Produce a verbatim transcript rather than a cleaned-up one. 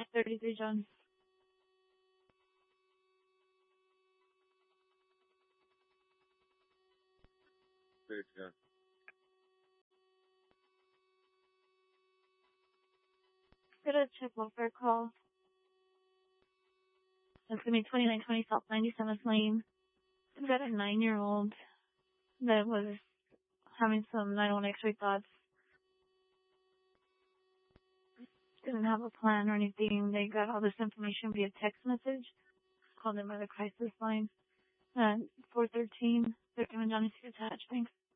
thirty-three, John. Good, yeah. Got a check welfare call. That's gonna be twenty-nine twenty South ninety-seventh Lane. I've got a nine-year-old that was having some nine one X-ray thoughts. Didn't have a plan or anything. They got all this information via text message. Called them by the crisis line. Uh, four thirteen, thirteen Johnny Street attached. Thanks.